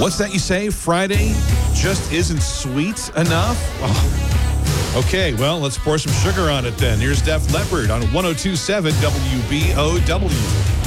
What's that you say? Friday just isn't sweet enough? Oh. Okay, well, let's pour some sugar on it then. Here's Def Leppard on 102.7 WBOW.